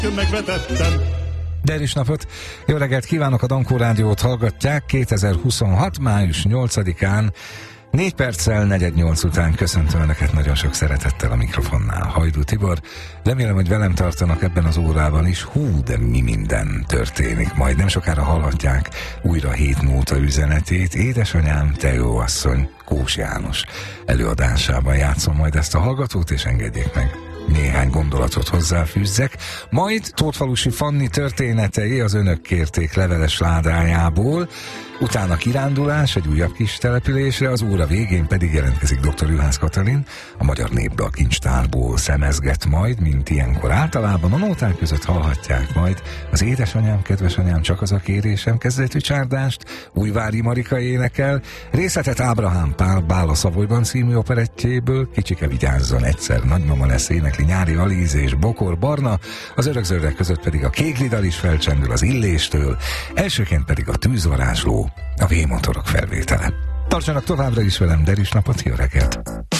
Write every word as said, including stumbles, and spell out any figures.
megvetettem. Derűs napot! Jó reggelt kívánok, a Dankó Rádiót hallgatják kétezer-huszonhat. május nyolcadikán, négy perccel negyed nyolc után köszöntöm Önöket nagyon sok szeretettel a mikrofonnál. Hajdú Tibor, remélem, hogy velem tartanak ebben az órában is. Hú, de mi minden történik. Majd nem sokára hallhatják újra hét nóta üzenetét. Édesanyám, te jó asszony, Kós János előadásában játszom majd ezt a hallgatót, és engedjék meg, néhány gondolatot hozzáfűzzek, majd Tótfalusi Fanni történetei az Önök kérték leveles ládájából, utána kirándulás egy újabb kis településre, az óra végén pedig jelentkezik dr. Juhász Katalin, a Magyar Népdal Kincstárból szemezget majd, mint ilyenkor általában. A nóták között hallhatják majd az Édesanyám, kedvesanyám, csak az a kérésem kezdetű csárdást, Újvári Marika énekel, részletet Ábrahám Pál Bála Szavolyban című operettjéből, Kicsike vigyázzon, egyszer nagymama lesz énekli Nyári Alíz és Bokor Barna, az Örökzöldek között pedig a Kéklidal is felcsendül az Illéstől, elsőként pedig a Tűzvarázsló, a V-motorok felvétele. Tartsanak továbbra is velem, Derűs napot, jó reggelt!